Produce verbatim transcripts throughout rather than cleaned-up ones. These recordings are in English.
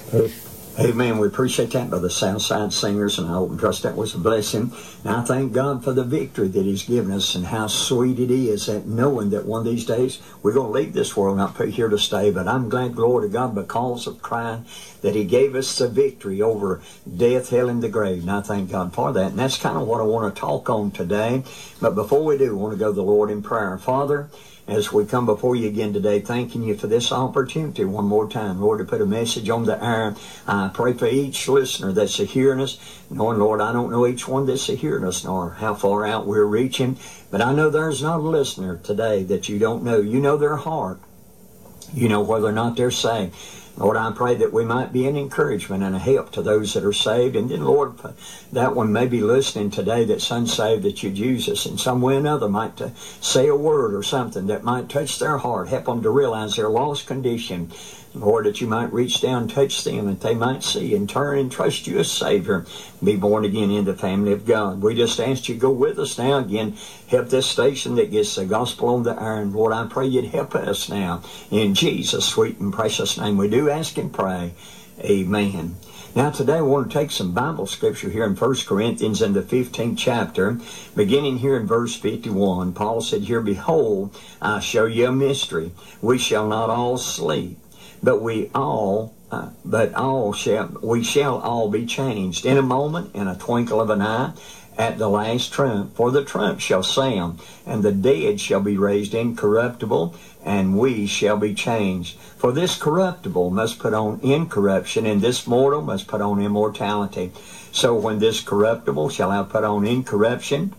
Amen. We appreciate that by the Southside Singers, and I hope and trust that was a blessing. And I thank God for the victory that He's given us, and how sweet it is that knowing that one of these days we're going to leave this world, not here to stay. But I'm glad, glory to God, because of Christ, that He gave us the victory over death, hell, and the grave. And I thank God for that. And that's kind of what I want to talk on today. But before we do, I want to go to the Lord in prayer. Father, as we come before you again today, thanking you for this opportunity one more time, Lord, to put a message on the air. I pray for each listener that's hearing us, knowing, Lord, I don't know each one that's hearing us, nor how far out we're reaching, but I know there's not a listener today that you don't know. You know their heart. You know whether or not they're saved. Lord, I pray that we might be an encouragement and a help to those that are saved. And then, Lord, that one may be listening today that's unsaved, that you'd use us in some way or another, might to say a word or something that might touch their heart, help them to realize their lost condition. Lord, that you might reach down and touch them, and they might see and turn and trust you as Savior, be born again in the family of God. We just ask you to go with us now again. Help this station that gets the gospel on the air. And Lord, I pray you'd help us now. In Jesus' sweet and precious name we do ask and pray. Amen. Now today I want to take some Bible scripture here in First Corinthians in the fifteenth chapter, beginning here in verse fifty-one. Paul said here, "Behold, I show you a mystery. We shall not all sleep, but we all, uh, but all shall, we shall all be changed in a moment, in a twinkle of an eye, at the last trump. For the trump shall sound, and the dead shall be raised incorruptible, and we shall be changed. For this corruptible must put on incorruption, and this mortal must put on immortality. So when this corruptible shall have put on incorruption,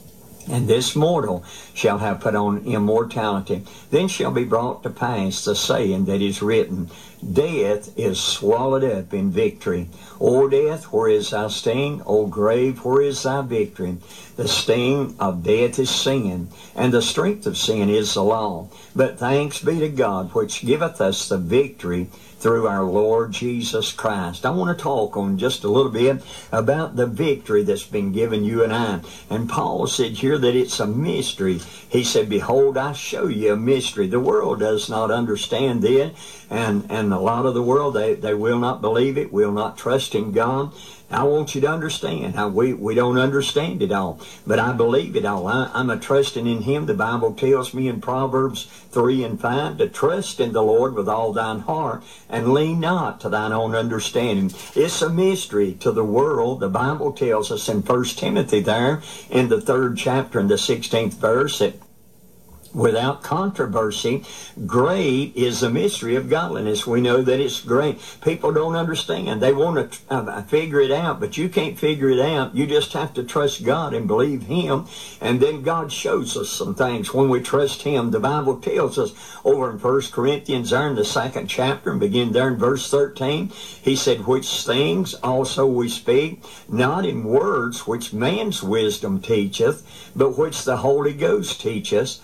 and this mortal shall have put on immortality, then shall be brought to pass the saying that is written, Death is swallowed up in victory. O death, where is thy sting? O grave, where is thy victory? The sting of death is sin, and the strength of sin is the law. But thanks be to God, which giveth us the victory through our Lord Jesus Christ." I want to talk on just a little bit about the victory that's been given you and I. And Paul said here that it's a mystery. He said, "Behold, I show you a mystery." The world does not understand it, and, and a lot of the world, they, they will not believe it, will not trust in God. I want you to understand how we, we don't understand it all, but I believe it all. I, I'm a trusting in Him. The Bible tells me in Proverbs three and five to trust in the Lord with all thine heart and lean not to thine own understanding. It's a mystery to the world. The Bible tells us in First Timothy there in the third chapter in the sixteenth verse that without controversy, great is the mystery of godliness. We know that it's great. People don't understand. They want to uh, figure it out, but you can't figure it out. You just have to trust God and believe Him, and then God shows us some things when we trust Him. The Bible tells us over in First Corinthians there in the second chapter, and begin there in verse thirteen, He said, "Which things also we speak, not in words which man's wisdom teacheth, but which the Holy Ghost teacheth,